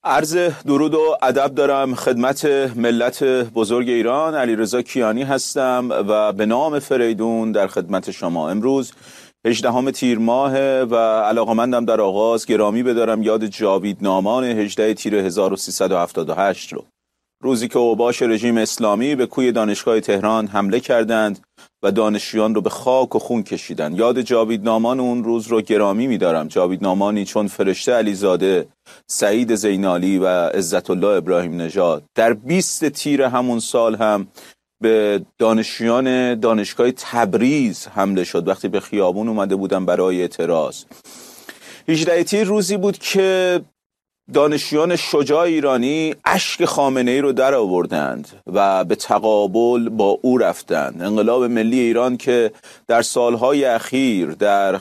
عرض درود و ادب دارم خدمت ملت بزرگ ایران. علیرضا کیانی هستم و به نام فریدون در خدمت شما. امروز 18 تیر ماه و علاقمندم در آغاز گرامی بدارم یاد جاویدنامان 18 تیر 1378 رو، روزی که اوباش رژیم اسلامی به کوی دانشگاه تهران حمله کردند و دانشجویان رو به خاک و خون کشیدند. یاد جاویدنامان اون روز رو گرامی می‌دارم. جاویدنامانی چون فرشته علیزاده، سعید زینالی و عزت الله ابراهیم نژاد در 20 تیر همون سال هم به دانشجویان دانشگاه تبریز حمله شد وقتی به خیابون اومده بودن برای اعتراض. 18 تیر روزی بود که دانشجویان شجاع ایرانی اشک خامنه‌ای رو در آوردند و به تقابل با او رفتند. انقلاب ملی ایران که در سالهای اخیر در